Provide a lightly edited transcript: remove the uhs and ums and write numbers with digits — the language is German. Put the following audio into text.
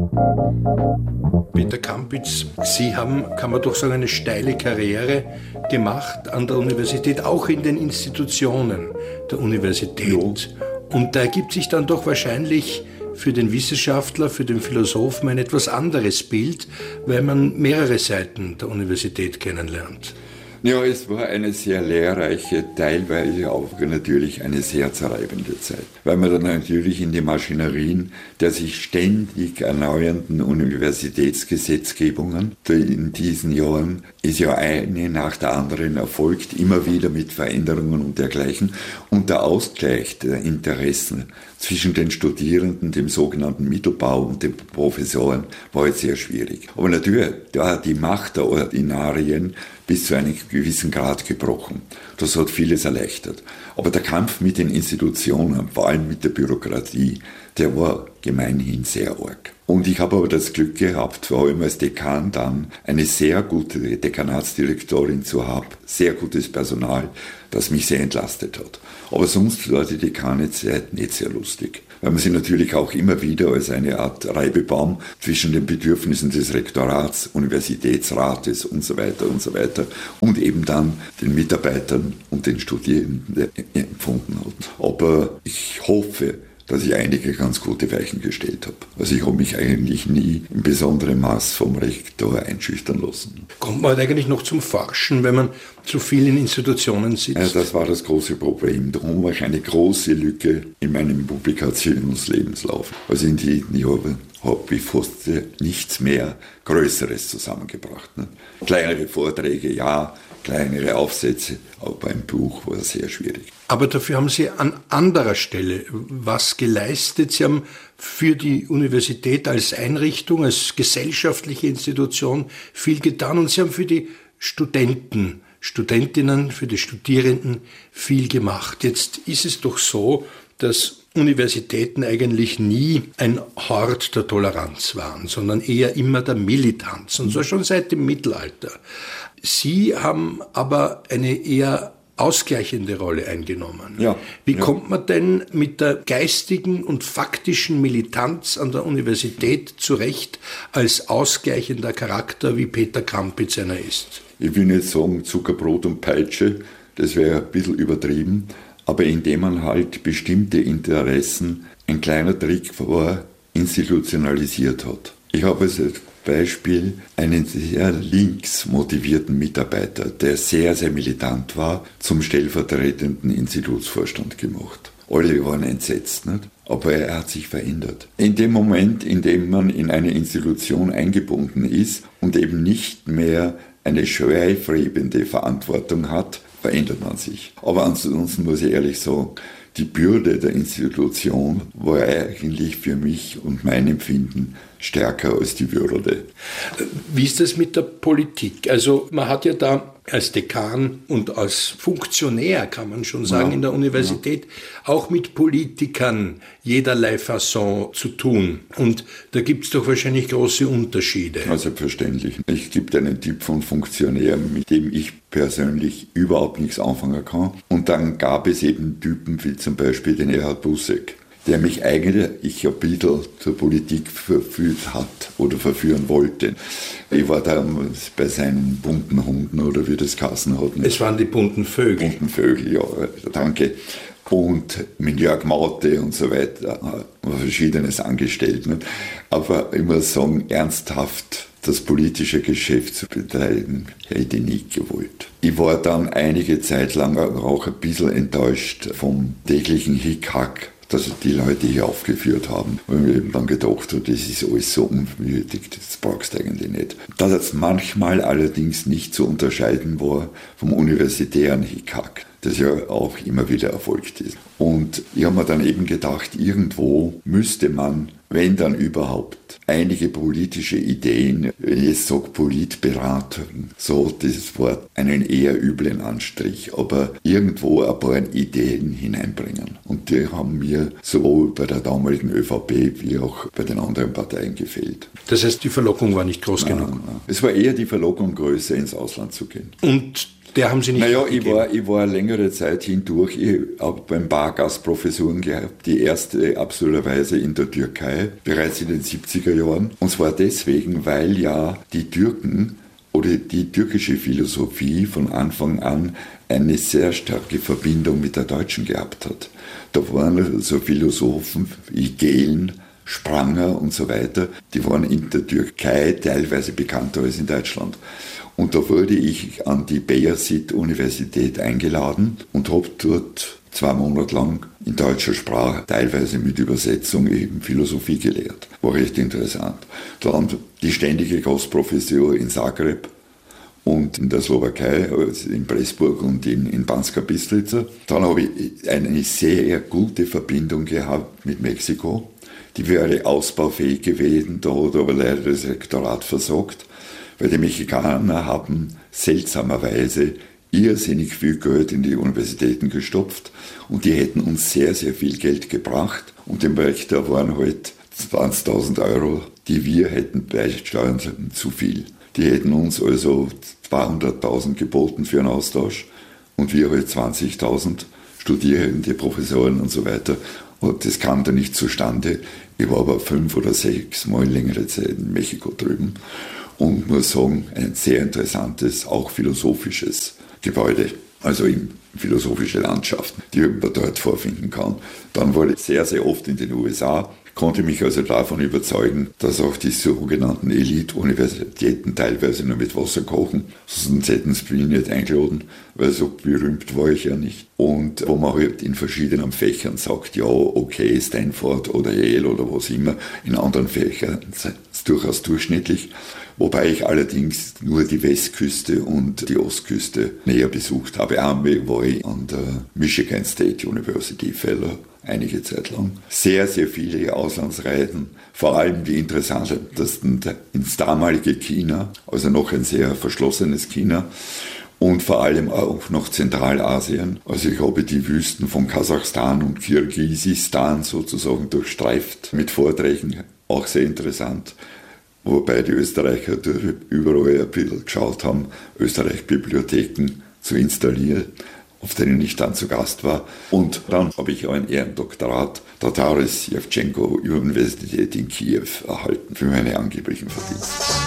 Peter Kampitz, Sie haben, kann man doch sagen, eine steile Karriere gemacht an der Universität, auch in den Institutionen der Universität. Ja. Und da ergibt sich dann doch wahrscheinlich für den Wissenschaftler, für den Philosophen ein etwas anderes Bild, weil man mehrere Seiten der Universität kennenlernt. Ja, es war eine sehr lehrreiche, teilweise auch natürlich eine sehr zerreibende Zeit, weil man dann natürlich in die Maschinerien der sich ständig erneuernden Universitätsgesetzgebungen in diesen Jahren ist ja eine nach der anderen erfolgt, immer wieder mit Veränderungen und dergleichen. Und der Ausgleich der Interessen zwischen den Studierenden, dem sogenannten Mittelbau und den Professoren war jetzt sehr schwierig. Aber natürlich, da hat die Macht der Ordinarien bis zu einem gewissen Grad gebrochen. Das hat vieles erleichtert. Aber der Kampf mit den Institutionen, vor allem mit der Bürokratie, der war gemeinhin sehr arg. Und ich habe aber das Glück gehabt, vor allem als Dekan dann, eine sehr gute Dekanatsdirektorin zu haben, sehr gutes Personal, das mich sehr entlastet hat. Aber sonst war die Dekanezeit nicht sehr lustig, weil man sie natürlich auch immer wieder als eine Art Reibebaum zwischen den Bedürfnissen des Rektorats, Universitätsrates und so weiter und eben dann den Mitarbeitern und den Studierenden empfunden hat. Aber ich hoffe, dass ich einige ganz gute Weichen gestellt habe. Also ich habe mich eigentlich nie in besonderem Maß vom Rektor einschüchtern lassen. Kommt man halt eigentlich noch zum Forschen, wenn man zu vielen Institutionen sitzt? Ja, das war das große Problem. Darum war eine große Lücke in meinem Publikationslebenslauf. Also in den Jahren habe ich fast nichts mehr Größeres zusammengebracht. Ne? Kleinere Vorträge, ja, kleinere Aufsätze, aber beim Buch war es sehr schwierig. Aber dafür haben Sie an anderer Stelle was geleistet. Sie haben für die Universität als Einrichtung, als gesellschaftliche Institution viel getan und Sie haben für die Studenten, Studentinnen, für die Studierenden viel gemacht. Jetzt ist es doch so, dass Universitäten eigentlich nie ein Hort der Toleranz waren, sondern eher immer der Militanz, und zwar schon seit dem Mittelalter. Sie haben aber eine eher ausgleichende Rolle eingenommen. Ja, Wie kommt man denn mit der geistigen und faktischen Militanz an der Universität zurecht als ausgleichender Charakter, wie Peter Kampitz einer ist? Ich will nicht sagen Zuckerbrot und Peitsche, das wäre ein bisschen übertrieben, aber indem man halt bestimmte Interessen, ein kleiner Trick war, institutionalisiert hat. Ich habe als Beispiel einen sehr links motivierten Mitarbeiter, der sehr, sehr militant war, zum stellvertretenden Institutsvorstand gemacht. Alle waren entsetzt, nicht? Aber er hat sich verändert. In dem Moment, in dem man in eine Institution eingebunden ist und eben nicht mehr eine schweifrebende Verantwortung hat, verändert man sich. Aber ansonsten muss ich ehrlich sagen, die Bürde der Institution war eigentlich für mich und mein Empfinden stärker als die Würde. Wie ist das mit der Politik? Also man hat ja da als Dekan und als Funktionär, kann man schon sagen, in der Universität auch mit Politikern jederlei Fasson zu tun. Und da gibt es doch wahrscheinlich große Unterschiede. Ja, selbstverständlich. Ich gebe dir einen Tipp von Funktionären, mit dem ich persönlich überhaupt nichts anfangen kann. Und dann gab es eben Typen wie zum Beispiel den Erhard Busseck, der mich eigentlich ein bisschen zur Politik verführt hat oder verführen wollte. Ich war damals bei seinen bunten Hunden, oder wie das geheißen hat. Es waren die bunten Vögel. Bunten Vögel, ja, danke. Und mit Jörg Maute und so weiter, Verschiedenes angestellt. Nicht? Aber ich muss sagen, ernsthaft das politische Geschäft zu betreiben, hätte ich nicht gewollt. Ich war dann einige Zeit lang auch ein bisschen enttäuscht vom täglichen Hickhack, dass die Leute hier aufgeführt haben. Und ich eben dann gedacht habe, das ist alles so unwürdig, das brauchst du eigentlich nicht. Dass es manchmal allerdings nicht zu unterscheiden war vom universitären Hickhack, das ja auch immer wieder erfolgt ist. Und ich habe mir dann eben gedacht, irgendwo müsste man, wenn dann überhaupt, einige politische Ideen, wenn ich jetzt sage Politberatung, so dieses Wort einen eher üblen Anstrich, aber irgendwo ein paar Ideen hineinbringen. Und die haben mir sowohl bei der damaligen ÖVP wie auch bei den anderen Parteien gefehlt. Das heißt, die Verlockung war nicht groß genug? Nein. Es war eher die Verlockung größer, ins Ausland zu gehen. Und der haben Sie nicht gegeben? Ich war längere Zeit hindurch, ich habe ein paar Gastprofessuren gehabt, die erste absurderweise in der Türkei, bereits in den 70er Jahren. Und zwar deswegen, weil ja die Türken oder die türkische Philosophie von Anfang an eine sehr starke Verbindung mit der deutschen gehabt hat. Da waren so Philosophen wie Gehlen, Spranger und so weiter, die waren in der Türkei teilweise bekannter als in Deutschland. Und da wurde ich an die Beyazid-Universität eingeladen und habe dort 2 Monate lang in deutscher Sprache, teilweise mit Übersetzung, eben Philosophie gelehrt. War recht interessant. Dann die ständige Gastprofessur in Zagreb und in der Slowakei, also in Pressburg und in Banska Bystrica. Dann habe ich eine sehr gute Verbindung gehabt mit Mexiko. Die wäre ausbaufähig gewesen, da hat aber leider das Rektorat versagt, weil die Mexikaner haben seltsamerweise irrsinnig viel Geld in die Universitäten gestopft und die hätten uns sehr, sehr viel Geld gebracht und im Rektor waren halt 20.000 Euro, die wir hätten beisteuern sollen, zu viel. Die hätten uns also 200.000 geboten für einen Austausch und wir halt 20.000 Studierende, Professoren und so weiter. Und das kam da nicht zustande. Ich war aber 5 oder 6 Mal längere Zeit in Mexiko drüben und muss sagen, ein sehr interessantes, auch philosophisches Gebäude, also in philosophische Landschaften, die man dort vorfinden kann. Dann war ich sehr, sehr oft in den USA, konnte mich also davon überzeugen, dass auch die sogenannten Elite-Universitäten teilweise nur mit Wasser kochen. Sonst hätten sie mich nicht eingeladen, weil so berühmt war ich ja nicht. Und wo man halt in verschiedenen Fächern sagt, ja, okay, Stanford oder Yale oder was immer, in anderen Fächern ist es durchaus durchschnittlich. Wobei ich allerdings nur die Westküste und die Ostküste näher besucht habe. Einmal war ich an der Michigan State University Fellow, einige Zeit lang. Sehr, sehr viele Auslandsreisen, vor allem die interessantesten ins damalige China, also noch ein sehr verschlossenes China und vor allem auch noch Zentralasien. Also ich habe die Wüsten von Kasachstan und Kirgisistan sozusagen durchstreift mit Vorträgen, auch sehr interessant. Wobei die Österreicher überall ein bisschen geschaut haben, Österreich-Bibliotheken zu installieren, auf denen ich dann zu Gast war. Und dann habe ich ein Ehrendoktorat der Taras Jewtschenko Universität in Kiew erhalten für meine angeblichen Verdienste.